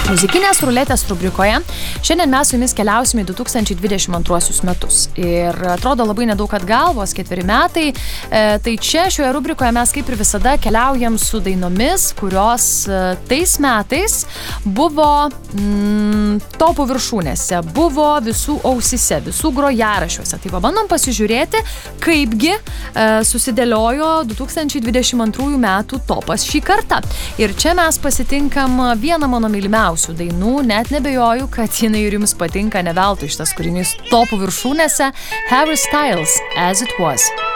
Muzikinės ruletės rubrikoje šiandien mes su jumis keliausime į 2022 metus. Ir atrodo labai nedaug atgal, vos 4 metai. Tai čia šioje rubrikoje mes kaip ir visada keliaujam su dainomis, kurios tais metais buvo topų viršūnėse, buvo visų ausise, visų grojaraščiuose. Tai pabandom pasižiūrėti, kaipgi susidėliojo 2022 metų topas šį kartą. Ir čia mes pasitinkam vieną mano mylimiausių dainų, net nebejoju, kad jinai ir jums patinka, ne veltui šitas kūrinys topų viršūnėse, Harry Styles, As It Was.